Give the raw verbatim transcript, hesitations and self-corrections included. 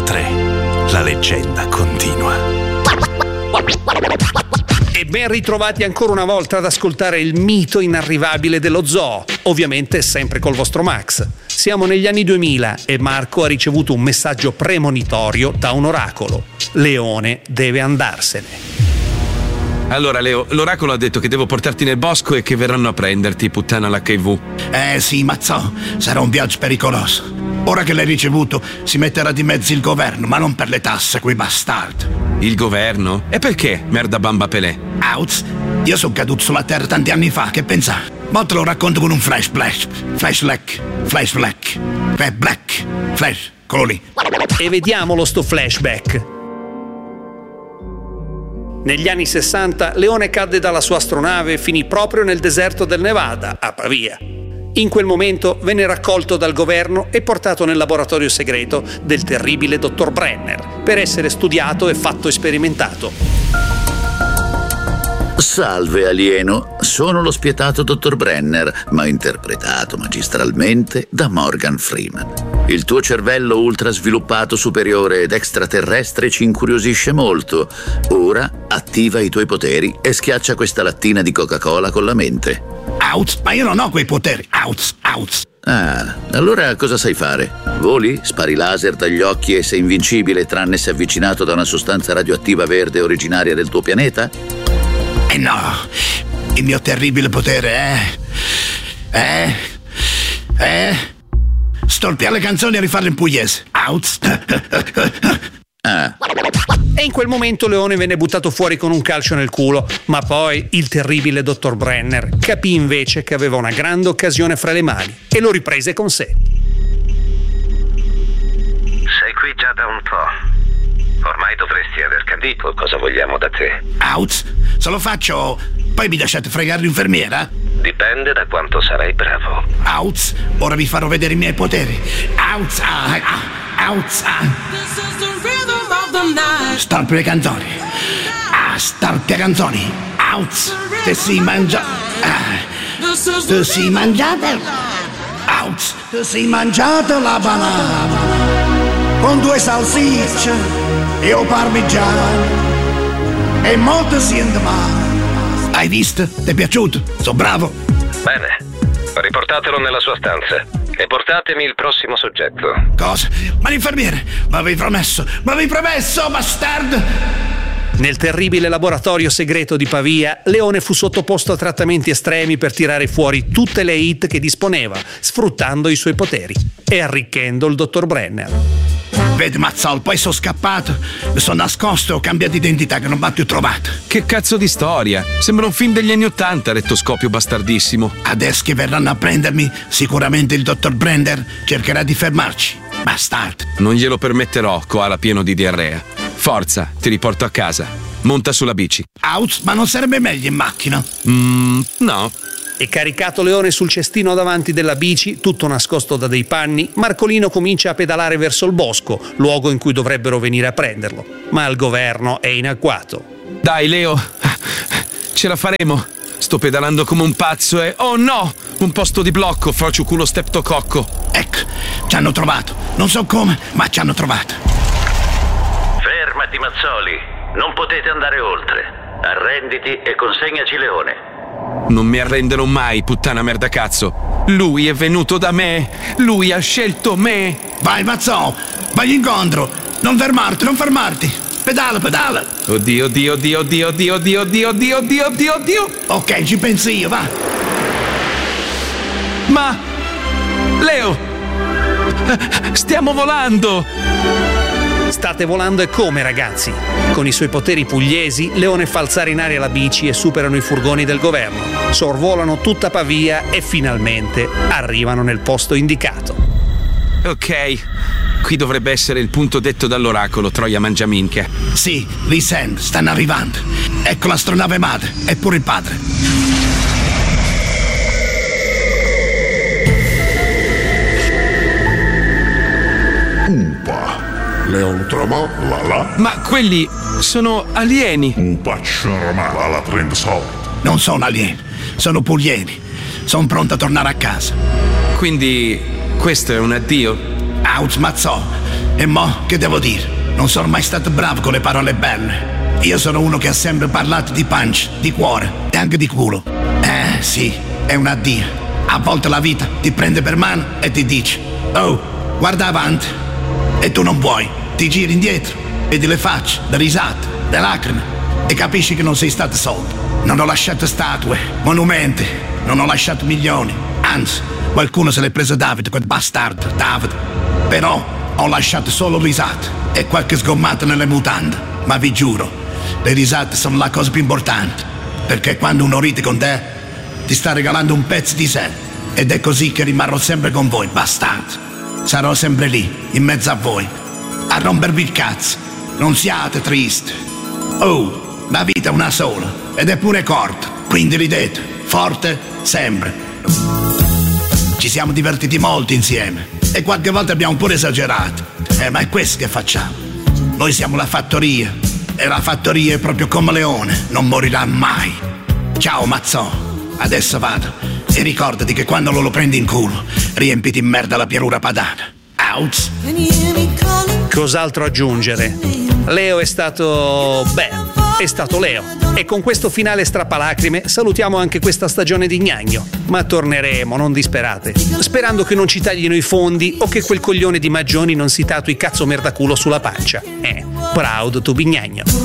tre. La leggenda continua. E ben ritrovati ancora una volta ad ascoltare il mito inarrivabile dello zoo, ovviamente sempre col vostro Max. Siamo negli anni duemila e Marco ha ricevuto un messaggio premonitorio da un oracolo. Leone deve andarsene. Allora Leo, l'oracolo ha detto che devo portarti nel bosco e che verranno a prenderti, puttana l'H I V. Eh sì, mazzo, sarà un viaggio pericoloso. Ora che l'hai ricevuto si metterà di mezzo il governo, ma non per le tasse, quei bastardi. Il governo? E perché, merda bamba Pelé? Outs, io sono caduto sulla terra tanti anni fa, che pensa? Ma te lo racconto con un flash flash, flash black, flash black, flash black, flash, quello lì. E vediamolo sto flashback. Negli anni sessanta Leone cadde dalla sua astronave e finì proprio nel deserto del Nevada, a Pavia. In quel momento venne raccolto dal governo e portato nel laboratorio segreto del terribile dottor Brenner per essere studiato e fatto sperimentato. Salve alieno, sono lo spietato dottor Brenner, ma interpretato magistralmente da Morgan Freeman. Il tuo cervello ultrasviluppato superiore ed extraterrestre ci incuriosisce molto. Ora attiva i tuoi poteri e schiaccia questa lattina di Coca-Cola con la mente. Outs, ma io non ho quei poteri. Outs, outs. Ah, allora cosa sai fare? Voli, spari laser dagli occhi e sei invincibile tranne se avvicinato da una sostanza radioattiva verde originaria del tuo pianeta? Eh no, il mio terribile potere è... è... è... storpiare le canzoni e rifarle in pugliese. Outs. Ah. E in quel momento Leone venne buttato fuori con un calcio nel culo, ma poi il terribile dottor Brenner capì invece che aveva una grande occasione fra le mani e lo riprese con sé. Sei qui già da un po'. Ormai dovresti aver capito cosa vogliamo da te. Outs, se lo faccio, poi mi lasciate fregare l'infermiera? Dipende da quanto sarai bravo. Outs, ora vi farò vedere i miei poteri. Outs, ah, ah, outs, ah. Starpi le canzoni. Ah, starpi le canzoni. Outs, te si mangia. Ah, te si mangiate. Outs, te si mangiate la banana. Con due salsicce e o parmigiano. E molto siente male. Hai visto? Ti è piaciuto? Sono bravo. Bene, riportatelo nella sua stanza e portatemi il prossimo soggetto. Cosa? Ma l'infermiere? Ma avevi promesso? Ma avevi promesso, bastardo? Nel terribile laboratorio segreto di Pavia, Leone fu sottoposto a trattamenti estremi per tirare fuori tutte le hit che disponeva, sfruttando i suoi poteri e arricchendo il dottor Brenner. Vedi Mazzol, poi sono scappato, mi sono nascosto e ho cambiato identità che non mi ha più trovato. Che cazzo di storia? Sembra un film degli anni Ottanta, rettoscopio bastardissimo. Adesso che verranno a prendermi, sicuramente il dottor Brenner cercherà di fermarci. Bastardo. Non glielo permetterò, koala pieno di diarrea. Forza, ti riporto a casa. Monta sulla bici. Outs, ma non sarebbe meglio in macchina? Mmm, no. E caricato Leone sul cestino davanti della bici, tutto nascosto da dei panni, Marcolino comincia a pedalare verso il bosco, luogo in cui dovrebbero venire a prenderlo. Ma il governo è in agguato. Dai Leo, ce la faremo. Sto pedalando come un pazzo e... oh no! Un posto di blocco, frocio culo steptococco. Ecco, ci hanno trovato. Non so come, ma ci hanno trovato. Fermati Mazzoli, non potete andare oltre. Arrenditi e consegnaci Leone. Non mi arrenderò mai, puttana merda cazzo. Lui è venuto da me. Lui ha scelto me. Vai, Mazzò, vai incontro. Non fermarti, non fermarti. Pedala, pedala. Oddio, oddio, oddio, oddio, oddio, oddio, oddio, oddio, oddio, oddio, oddio. Ok, ci penso io, va. Ma... Leo! Stiamo volando! State volando e come, ragazzi? Con i suoi poteri pugliesi, Leone fa alzare in aria la bici e superano i furgoni del governo. Sorvolano tutta Pavia e finalmente arrivano nel posto indicato. Ok, qui dovrebbe essere il punto detto dall'oracolo, Troia Mangiaminchia. Sì, li sento, stanno arrivando. Ecco l'astronave madre, e pure il padre. Umpa. Leon Trama, la la. Ma quelli sono alieni. Un pacciarama, la la trend sol. Non sono alieni, sono puglieni. Sono pronto a tornare a casa. Quindi questo è un addio? Outs, Mazzò. E mo, che devo dire? Non sono mai stato bravo con le parole belle. Io sono uno che ha sempre parlato di punch, di cuore e anche di culo. Eh, sì, è un addio. A volte la vita ti prende per mano e ti dice: oh, guarda avanti. E tu non vuoi. Ti giri indietro, vedi le facce, le risate, le lacrime e capisci che non sei stato solo. Non ho lasciato statue, monumenti, non ho lasciato milioni. Anzi, qualcuno se l'è preso David, quel bastardo, David. Però ho lasciato solo risate e qualche sgommata nelle mutande. Ma vi giuro, le risate sono la cosa più importante, perché quando uno ride con te ti sta regalando un pezzo di sé. Ed è così che rimarrò sempre con voi, bastardi. Sarò sempre lì, in mezzo a voi, a rompervi il cazzo. Non siate tristi. Oh, la vita è una sola ed è pure corta, quindi ridete forte sempre. Ci siamo divertiti molto insieme e qualche volta abbiamo pure esagerato, eh, ma è questo che facciamo. Noi siamo la fattoria e la fattoria è proprio come Leone, non morirà mai. Ciao Mazzò, adesso vado e ricordati che quando lo, lo prendi in culo riempiti in merda la pianura padana. Outs. Cos'altro aggiungere? Leo è stato... beh, è stato Leo. E con questo finale strappalacrime salutiamo anche questa stagione di Gnagno. Ma torneremo, non disperate. Sperando che non ci taglino i fondi o che quel coglione di Maggioni non si tatui cazzo merdaculo sulla pancia. Eh, proud to be Gnagno.